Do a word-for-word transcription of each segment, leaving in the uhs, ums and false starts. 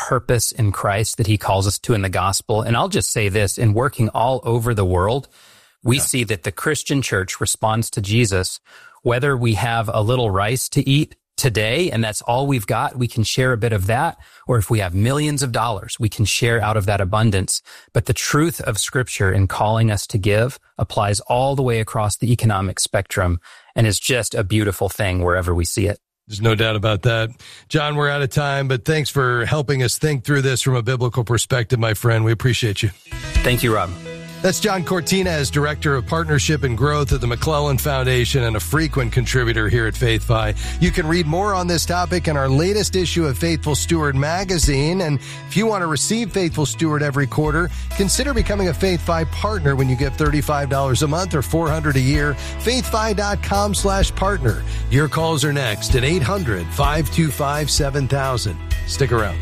purpose in Christ that he calls us to in the gospel. And I'll just say this, in working all over the world, we yeah. see that the Christian church responds to Jesus, whether we have a little rice to eat today, and that's all we've got, we can share a bit of that. Or if we have millions of dollars, we can share out of that abundance. But the truth of Scripture in calling us to give applies all the way across the economic spectrum and is just a beautiful thing wherever we see it. There's no doubt about that. John, we're out of time, but thanks for helping us think through this from a biblical perspective, my friend. We appreciate you. Thank you, Rob. That's John Cortines, Director of Partnership and Growth at the McClellan Foundation and a frequent contributor here at FaithFi. You can read more on this topic in our latest issue of Faithful Steward magazine. And if you want to receive Faithful Steward every quarter, consider becoming a FaithFi partner when you get thirty-five dollars a month or four hundred dollars a year. faithfi.com slash partner. Your calls are next at eight hundred, five two five, seven thousand. Stick around.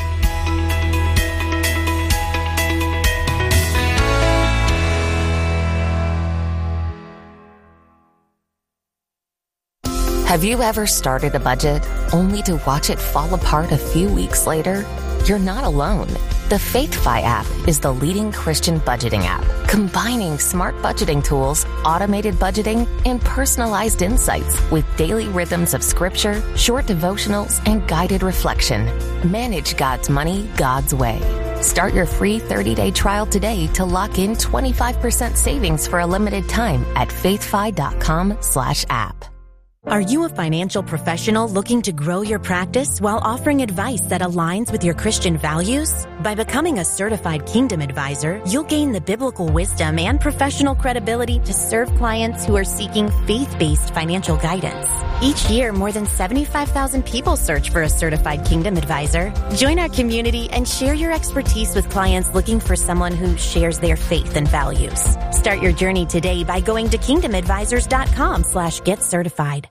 Have you ever started a budget only to watch it fall apart a few weeks later? You're not alone. The FaithFi app is the leading Christian budgeting app, combining smart budgeting tools, automated budgeting, and personalized insights with daily rhythms of scripture, short devotionals, and guided reflection. Manage God's money God's way. Start your free thirty-day trial today to lock in twenty-five percent savings for a limited time at faithfi.com slash app. Are you a financial professional looking to grow your practice while offering advice that aligns with your Christian values? By becoming a certified Kingdom Advisor, you'll gain the biblical wisdom and professional credibility to serve clients who are seeking faith-based financial guidance. Each year, more than seventy-five thousand people search for a certified Kingdom Advisor. Join our community and share your expertise with clients looking for someone who shares their faith and values. Start your journey today by going to kingdomadvisors.com slash get certified.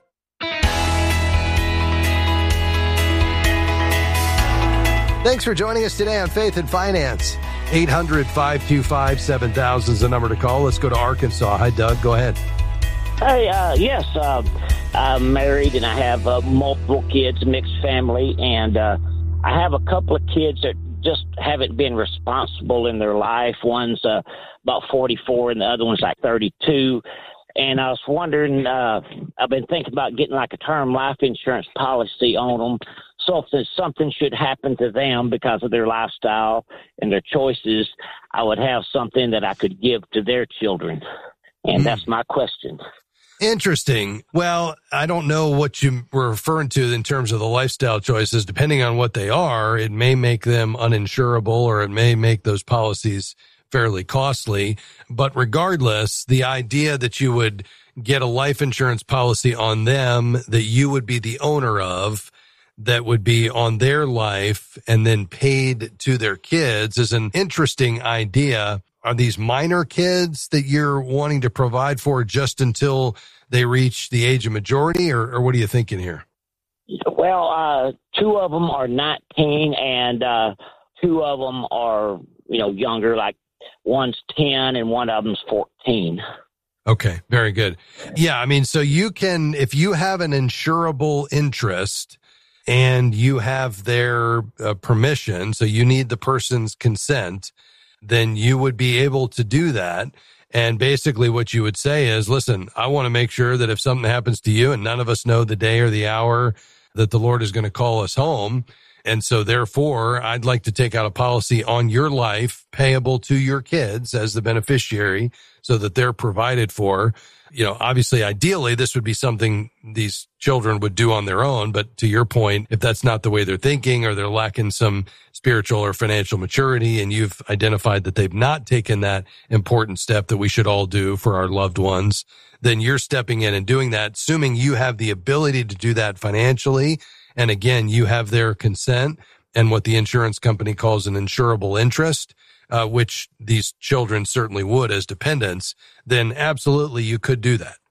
Thanks for joining us today on Faith and Finance. eight hundred, five two five, seven thousand is the number to call. Let's go to Arkansas. Hi, Doug. Go ahead. Hey, uh, yes, uh, I'm married and I have uh, multiple kids, mixed family, and uh, I have a couple of kids that just haven't been responsible in their life. One's uh, about forty-four and the other one's like thirty-two. And I was wondering, uh, I've been thinking about getting like a term life insurance policy on them. So if there's something should happen to them because of their lifestyle and their choices, I would have something that I could give to their children. And mm. that's my question. Interesting. Well, I don't know what you were referring to in terms of the lifestyle choices. Depending on what they are, it may make them uninsurable or it may make those policies fairly costly. But regardless, the idea that you would get a life insurance policy on them that you would be the owner of, that would be on their life and then paid to their kids is an interesting idea. Are these minor kids that you're wanting to provide for just until they reach the age of majority, or, or what are you thinking here? Well, uh, two of them are nineteen and uh, two of them are, you know, younger, like one's ten and one of them's fourteen. Okay, very good. Yeah, I mean, so you can, if you have an insurable interest and you have their uh, permission, so you need the person's consent, then you would be able to do that. And basically what you would say is, listen, I want to make sure that if something happens to you and none of us know the day or the hour that the Lord is going to call us home, and so therefore I'd like to take out a policy on your life payable to your kids as the beneficiary so that they're provided for. You know, obviously, ideally, this would be something these children would do on their own. But to your point, if that's not the way they're thinking or they're lacking some spiritual or financial maturity and you've identified that they've not taken that important step that we should all do for our loved ones, then you're stepping in and doing that, assuming you have the ability to do that financially. And again, you have their consent and what the insurance company calls an insurable interest, uh, which these children certainly would as dependents, then absolutely you could do that.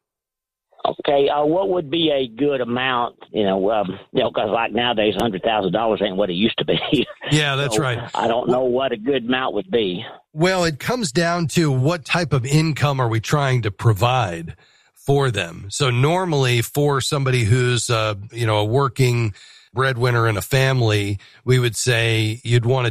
Okay, uh, what would be a good amount, you know, um, you know, because like nowadays, one hundred thousand dollars ain't what it used to be. Yeah, that's so right. I don't know what a good amount would be. Well, it comes down to what type of income are we trying to provide for them. So normally for somebody who's, uh, you know, a working breadwinner in a family, we would say you'd want to